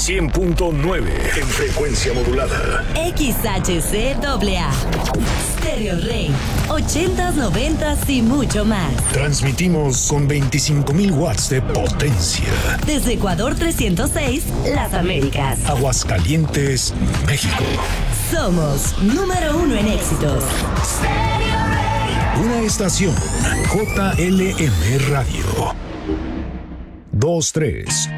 100.9 en frecuencia modulada. XHCAA. Stereo Rey. 80s, 90s y mucho más. Transmitimos con 25,000 watts de potencia. Desde Ecuador 306, Las Américas. Aguascalientes, México. Somos número 1 en éxitos. Una estación JLM Radio. 2, 3,